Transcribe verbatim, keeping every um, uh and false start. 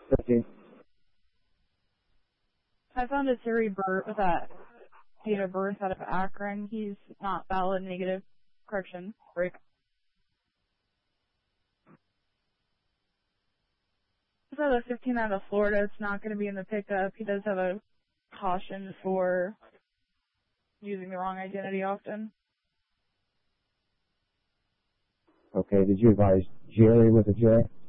fifteen. I found a Terry Burt with that date of birth out of Akron. He's not valid, negative. Correction, break. So the fifteen out of Florida, it's not going to be in the pickup. He does have a caution for using the wrong identity often. Okay, did you advise Jerry with a J?